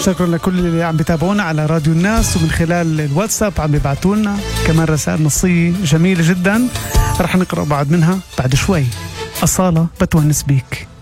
شكرا لكل اللي عم بيتابعونا على راديو الناس ومن خلال الواتساب عم بيبعتوا لنا كمان رسائل نصية جميلة جدا رح نقرأ بعض منها بعد شوي. أصالة بتونس بيك.